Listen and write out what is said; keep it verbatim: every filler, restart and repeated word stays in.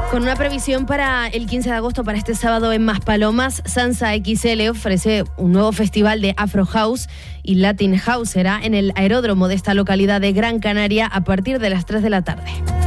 Con una previsión para el quince de agosto, para este sábado en Maspalomas, Sansa X L ofrece un nuevo festival de Afro House y Latin House. Será en el aeródromo de esta localidad de Gran Canaria a partir de las tres de la tarde.